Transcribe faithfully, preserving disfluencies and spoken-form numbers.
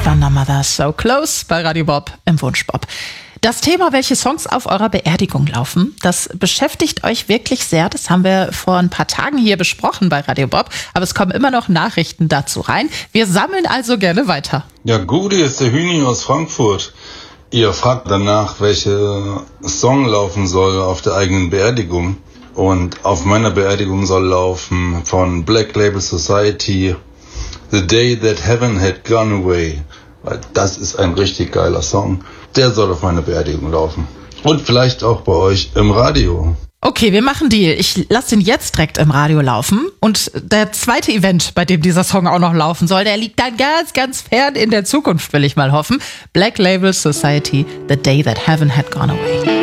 Thundermother, So Close bei Radio Bob im Wunschbob. Das Thema, welche Songs auf eurer Beerdigung laufen, das beschäftigt euch wirklich sehr. Das haben wir vor ein paar Tagen hier besprochen bei Radio Bob. Aber es kommen immer noch Nachrichten dazu rein. Wir sammeln also gerne weiter. Ja, Gudi ist der Hüni aus Frankfurt. Ihr fragt danach, welche Song laufen soll auf der eigenen Beerdigung. Und auf meiner Beerdigung soll laufen von Black Label Society The Day That Heaven Had Gone Away. Weil das ist ein richtig geiler Song. Der soll auf meiner Beerdigung laufen. Und vielleicht auch bei euch im Radio. Okay, wir machen Deal. Ich lasse den jetzt direkt im Radio laufen. Und der zweite Event, bei dem dieser Song auch noch laufen soll, der liegt dann ganz, ganz fern in der Zukunft, will ich mal hoffen. Black Label Society, The Day That Heaven Had Gone Away.